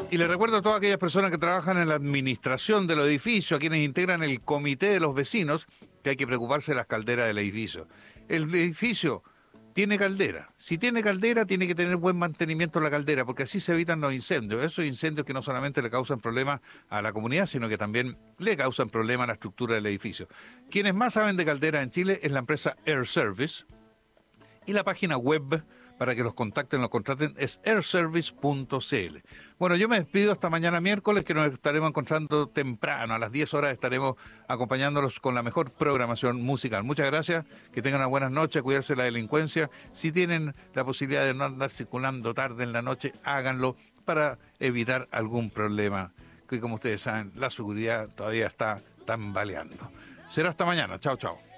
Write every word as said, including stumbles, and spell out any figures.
Y les recuerdo a todas aquellas personas que trabajan en la administración de los edificios, a quienes integran el comité de los vecinos, que hay que preocuparse de las calderas del edificio. El edificio tiene caldera. Si tiene caldera, tiene que tener buen mantenimiento en la caldera, porque así se evitan los incendios. Esos incendios que no solamente le causan problemas a la comunidad, sino que también le causan problemas a la estructura del edificio. Quienes más saben de caldera en Chile es la empresa Air Service, y la página web para que los contacten, los contraten, es air service punto c l. Bueno, yo me despido hasta mañana miércoles, que nos estaremos encontrando temprano. A las diez horas estaremos acompañándolos con la mejor programación musical. Muchas gracias, que tengan una buena noche, cuidarse de la delincuencia. Si tienen la posibilidad de no andar circulando tarde en la noche, háganlo para evitar algún problema, que como ustedes saben, la seguridad todavía está tambaleando. Será hasta mañana. Chao, chao.